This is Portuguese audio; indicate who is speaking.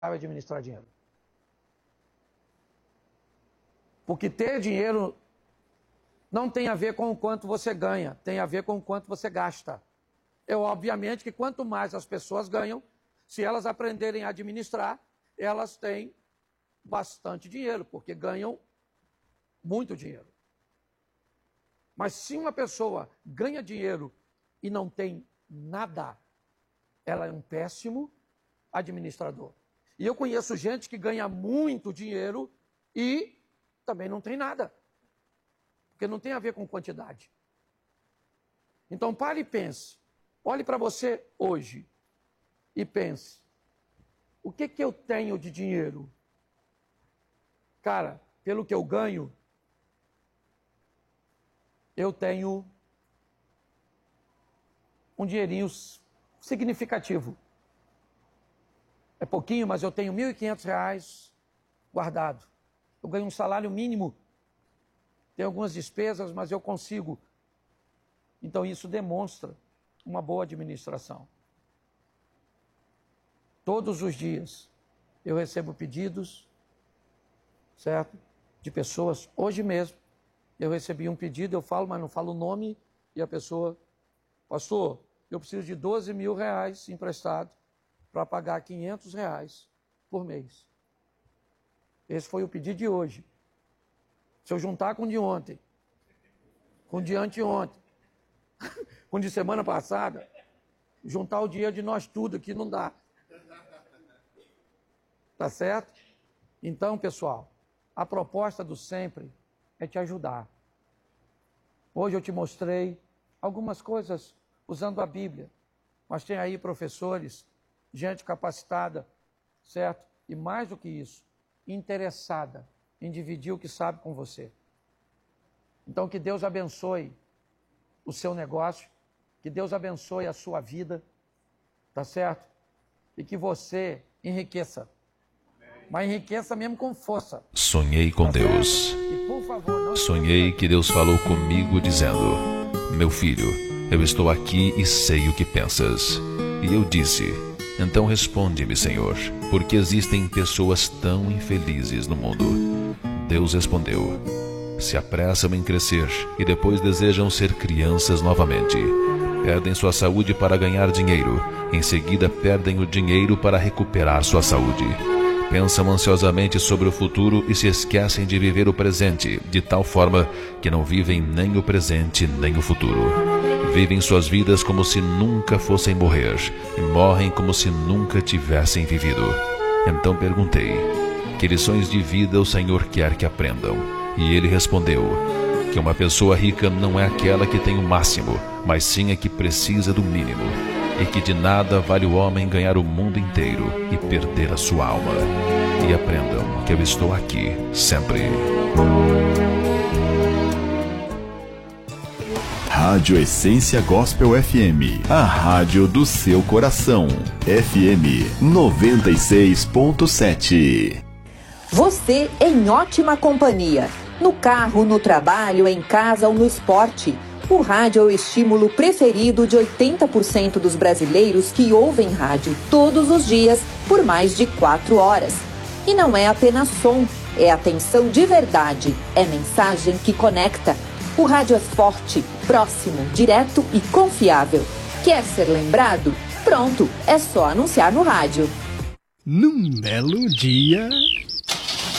Speaker 1: administrar dinheiro. Porque ter dinheiro não tem a ver com o quanto você ganha, tem a ver com o quanto você gasta. É obviamente que quanto mais as pessoas ganham, se elas aprenderem a administrar, elas têm bastante dinheiro, porque ganham muito dinheiro. Mas se uma pessoa ganha dinheiro e não tem nada, ela é um péssimo administrador. E eu conheço gente que ganha muito dinheiro e também não tem nada. Porque não tem a ver com quantidade. Então pare e pense. Olhe para você hoje e pense. O que eu tenho de dinheiro? Cara, pelo que eu ganho, eu tenho um dinheirinho significativo. É pouquinho, mas eu tenho R$ 1.500 guardado. Eu ganho um salário mínimo. Tem algumas despesas, mas eu consigo. Então isso demonstra uma boa administração. Todos os dias eu recebo pedidos, certo? De pessoas. Hoje mesmo eu recebi um pedido, eu falo, mas não falo o nome, e a pessoa, pastor, eu preciso de R$ 12.000 emprestado para pagar R$ 500 por mês. Esse foi o pedido de hoje. Se eu juntar com o de ontem, com o de anteontem, com o de semana passada, juntar o dinheiro de nós tudo aqui não dá. Tá certo? Então, pessoal, a proposta do Sempre é te ajudar. Hoje eu te mostrei algumas coisas usando a Bíblia, mas tem aí professores, gente capacitada, certo? E mais do que isso, interessada em dividir o que sabe com você. Então, que Deus abençoe o seu negócio, que Deus abençoe a sua vida, tá certo? E que você enriqueça. Mas enriqueça mesmo com força.
Speaker 2: Sonhei com Deus.
Speaker 1: E, por favor, não...
Speaker 2: Sonhei que Deus falou comigo dizendo: meu filho, eu estou aqui e sei o que pensas. E eu disse: então responde-me, Senhor, porque existem pessoas tão infelizes no mundo. Deus respondeu: se apressam em crescer e depois desejam ser crianças novamente. Perdem sua saúde para ganhar dinheiro, em seguida perdem o dinheiro para recuperar sua saúde. Pensam ansiosamente sobre o futuro e se esquecem de viver o presente, de tal forma que não vivem nem o presente nem o futuro. Vivem suas vidas como se nunca fossem morrer e morrem como se nunca tivessem vivido. Então perguntei: que lições de vida o Senhor quer que aprendam? E ele respondeu: que uma pessoa rica não é aquela que tem o máximo, mas sim a que precisa do mínimo. E que de nada vale o homem ganhar o mundo inteiro e perder a sua alma. E aprendam que eu estou aqui sempre.
Speaker 3: Rádio Essência Gospel FM, a rádio do seu coração. FM 96.7.
Speaker 4: Você em ótima companhia. No carro, no trabalho, em casa ou no esporte. O rádio é o estímulo preferido de 80% dos brasileiros que ouvem rádio todos os dias por mais de 4 horas. E não é apenas som, é atenção de verdade, é mensagem que conecta. O rádio é forte, próximo, direto e confiável. Quer ser lembrado? Pronto, é só anunciar no rádio.
Speaker 5: Num belo dia...